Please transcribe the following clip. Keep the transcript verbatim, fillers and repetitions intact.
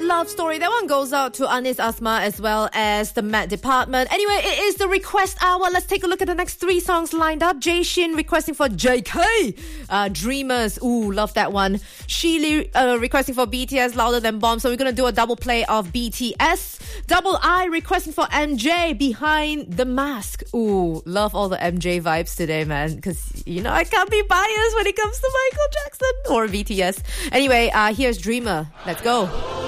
Love Story. That one goes out to Anis Asma as well as the Met Department. Anyway, it is the request hour. Let's take a look at the next three songs lined up. Jay Shin requesting for J K. Uh, Dreamers. Ooh, love that one. Sheely uh, requesting for B T S, Louder Than Bomb. So we're going to do a double play of B T S. Double I requesting for M J, Behind the Mask. Ooh, love all the M J vibes today, man. Because, you know, I can't be biased when it comes to Michael Jackson or B T S. Anyway, uh, here's Dreamer. Let's go.